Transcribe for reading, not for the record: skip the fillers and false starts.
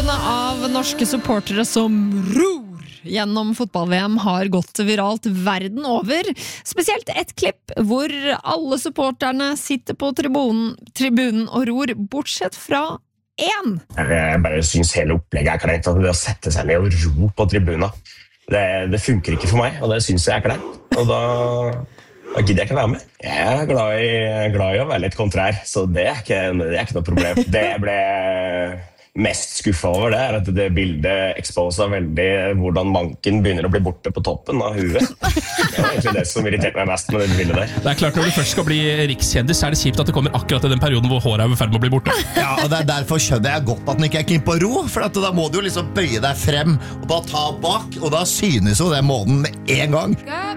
Videoene av norske supportere som ror gjennom fotball-VM har gått viralt verden over. Spesielt et klipp hvor alle supporterne sitter på tribunen og ror, bortsett fra én. Jeg bare synes hele opplegget kleint, at det å sette seg ned og ro på tribuna. Det funker ikke for meg, og det synes jeg kleint. Og da gidder jeg ikke være med. Jeg glad i å være litt kontrær, så det er ikke noe problem. Det jeg ble mest skuffet over det at det bildet exposa veldig hvordan manken begynner å bli borte på toppen av huet. Det var egentlig det som irriterte meg mest med det bildet der. Det er klart, når du først skal bli rikskjendis, så er det kjipt at det kommer akkurat i den perioden hvor håret er i ferd med å bli borte. Ja, og det er derfor skjønner jeg godt at den ikke er keen på ro, for da må du jo liksom bøye deg frem, og da ta bak, og da synes jo den månen med en gang.